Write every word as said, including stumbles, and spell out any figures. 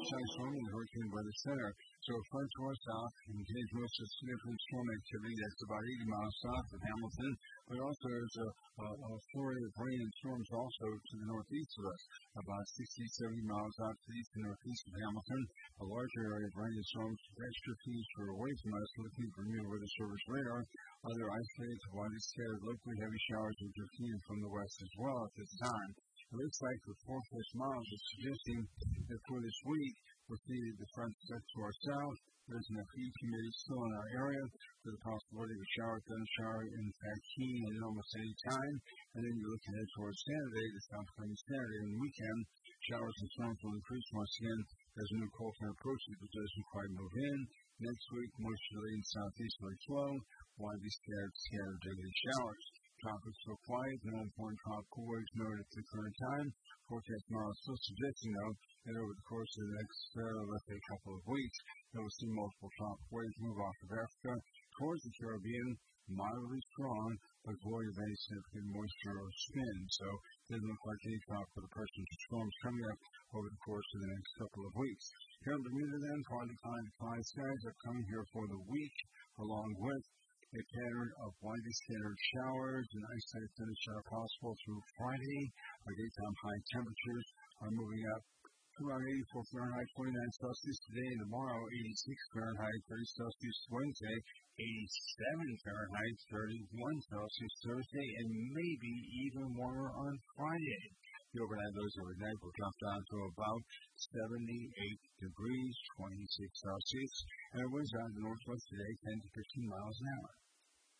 outside storm in the hurricane weather center. So a front to our south contains most of significant storm activity. That's about eighty miles south of Hamilton. But also there's a, a, a flurry of rain and storms also to the northeast of us, about sixty, seventy miles out to the east and northeast of Hamilton. A larger area of rain and storms extra fees for away from us looking for new weather service radar. Other isolated, widely scattered, locally heavy showers are drifting in from the west as well at this time. It looks like the forecast models are suggesting that for this week, we'll see the front set to our south. There's enough heat humidity still in our area for the possibility of a shower, thunder shower, in fact, heating at almost any time. And then you're looking ahead towards Saturday, the south coming Saturday and weekend. Showers and storms will increase once again as a new cold front approaches, but doesn't quite move in. Next week, moisture laden southeasterly flow, widely scattered, scattered daily showers. Tropics so quiet, no important tropical waves noted at the current time. Forecast model still suggesting, though, that over the course of the next, uh, let's say, couple of weeks, that we'll see multiple tropical waves move off of Africa towards the Caribbean, moderately strong, but void of any significant moisture or spin. So it doesn't look like any tropical depressions or storms coming up over the course of the next couple of weeks. Here in Bermuda, then, partly cloudy to cloudy skies are coming here for the week, along with a pattern of widely scattered showers and isolated thunder shower possible through Friday. Our daytime high temperatures are moving up to around eighty-four Fahrenheit, twenty-nine Celsius today and tomorrow, eighty-six Fahrenheit, thirty Celsius Wednesday, eighty-seven Fahrenheit, thirty-one Celsius Thursday, and maybe even warmer on Friday. The overnight lows overnight will drop down to about seventy-eight degrees, twenty-six Celsius, and winds out of the northwest today, ten to fifteen miles an hour.